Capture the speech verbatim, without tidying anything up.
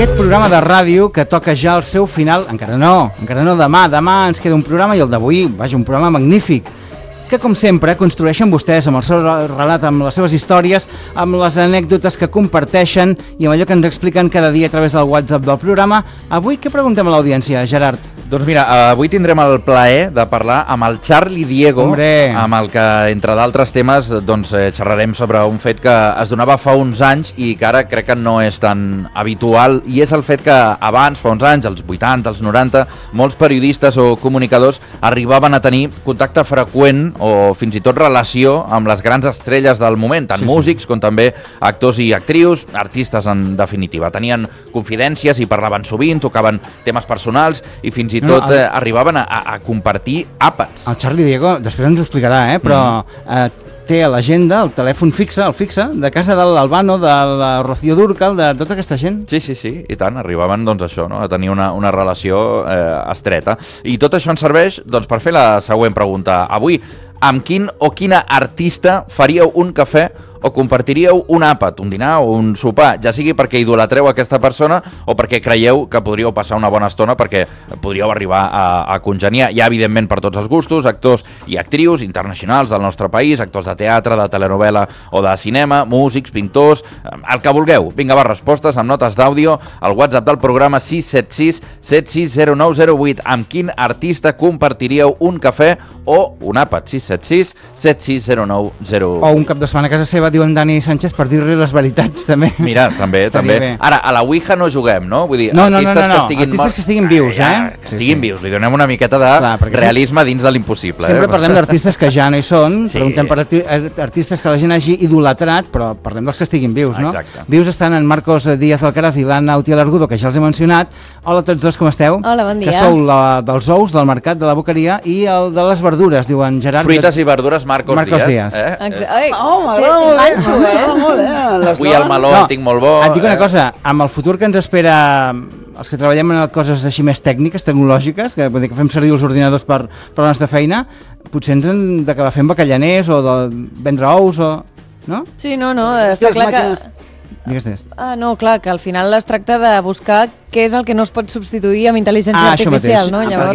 Aquest programa de ràdio que toca ja el seu final, encara no, encara no demà, demà ens queda un programa i el d'avui, vaja, un programa magnífic, que com sempre construeixen vostès amb el seu relat, amb les seves històries, amb les anècdotes que comparteixen i amb allò que ens expliquen cada dia a través del WhatsApp del programa. Avui què preguntem a l'audiència, Gerard? Doncs mira, avui tindrem el plaer de parlar amb el Charlie Diego, Hombre. amb el que, entre d'altres temes, doncs, eh, xerrarem sobre un fet que es donava fa uns anys i que ara crec que no és tan habitual, i és el fet que abans, fa uns anys, als vuitanta, als noranta, molts periodistes o comunicadors arribaven a tenir contacte freqüent o fins i tot relació amb les grans estrelles del moment, tant sí, músics sí. com també actors i actrius, artistes en definitiva. Tenien confidències i parlaven sovint, tocaven temes personals i fins i tot no, no, el... eh, arribaven a, a compartir àpats. El Charlie Diego, després ens ho explicarà, eh? però mm. eh, té a l'agenda el telèfon fixe, el fixe, de casa de l'Albano, de la Rocío Dúrcal, de tota aquesta gent. Sí, sí, sí, i tant, arribaven doncs això, no? A tenir una, una relació eh, estreta. I tot això ens serveix doncs, per fer la següent pregunta. Avui, amb quin o quina artista faríeu un cafè o compartiríeu un àpat, un dinar o un sopar, ja sigui perquè idolatreu aquesta persona o perquè creieu que podríeu passar una bona estona, perquè podríeu arribar a, a congeniar. Hi ha, evidentment, per tots els gustos, actors i actrius internacionals del nostre país, actors de teatre, de telenovel·la o de cinema, músics, pintors, el que vulgueu. Vinga, va, respostes amb notes d'àudio al WhatsApp del programa sis set sis set sis zero nou zero vuit. Amb quin artista compartiríeu un cafè o un àpat? sis set sis set sis zero nou zero vuit. O un cap de setmana a casa seva, diuen Dani Sánchez, per dir-li les veritats, també. Mira, també, també. Bé. Ara, a la Ouija no juguem, no? Vull dir, no, no, artistes no, no, no. que estiguin... Artistes que estiguin vius, eh? Ah, que estiguin sí, sí. vius, li donem una miqueta de Clar, realisme dins de l'impossible. Sempre eh? parlem d'artistes que ja no hi són, sí. Preguntem per artistes que la gent hagi idolatrat, però parlem dels que estiguin vius, no? Exacte. Vius estan en Marcos Díaz Alcaraz i l'Anna Utiel Argudo, que ja els he mencionat. Hola a tots dos, com esteu? Hola, bon dia. Que sou la dels ous, del mercat, de la boqueria, i el de les verdures, diuen Gerard. Fruites i verdures, Marcos, Marcos Díaz. Díaz. Eh? Exa Ai, oh, té ganxo, eh? Avui el meló no, el tinc molt bo. Et dic una eh? cosa, amb el futur que ens espera els que treballem en coses així més tècniques, tecnològiques, que, que fem servir els ordinadors per, per la nostra feina, potser ens hem d'acabar fent bacallaners o de vendre ous o... no? Sí, no, no, està clar que... Digues, Ah, no, clar, que al final es tracta de buscar què és el que no es pot substituir amb intel·ligència ah, artificial, no? Ah, Llavors...